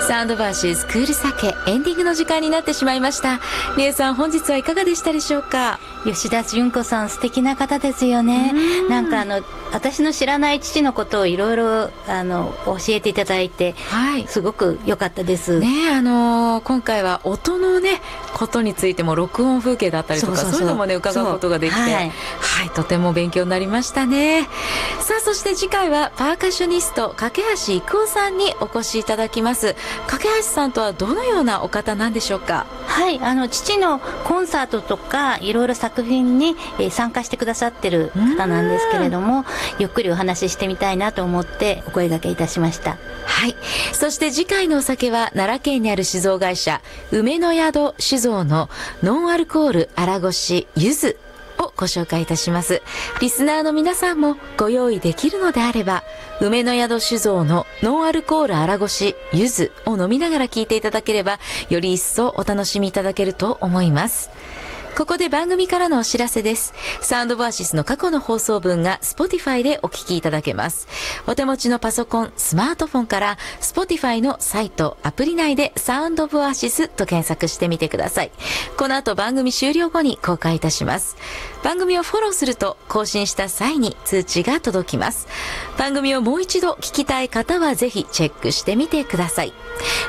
サウンドバーシスクールサケエンディングの時間になってしまいました。りえさん、本日はいかがでしたでしょうか？ 吉田純子さん、素敵な方ですよね。なんか私の知らない父のことをいろいろ教えていただいて、はい、すごく良かったですね。 今回は音のねことについても、録音風景だったりとか、そういうのもね伺うことができて、はい、とても勉強になりましたね。さあ、そして次回はパーカッショニスト架橋郁夫さんにお越しいただきます。架橋さんとはどのようなお方なんでしょうか？ はい、父のコンサートとかいろいろ作品に、参加してくださってる方なんですけれども、ゆっくりお話ししてみたいなと思ってお声掛けいたしました。 はい。そして次回のお酒は奈良県にある酒造会社梅の宿酒造のノンアルコール荒越柚子をご紹介いたします。リスナーの皆さんもご用意できるのであれば、梅の宿酒造のノンアルコール荒越柚子を飲みながら聞いていただければ、より一層お楽しみいただけると思います。ここで番組からのお知らせです。サウンドバーシスの過去の放送分が Spotify でお聞きいただけます。お手持ちのパソコン、スマートフォンから Spotify のサイト、アプリ内でサウンドバーシスと検索してみてください。この後番組終了後に公開いたします。番組をフォローすると更新した際に通知が届きます。番組をもう一度聞きたい方はぜひチェックしてみてください。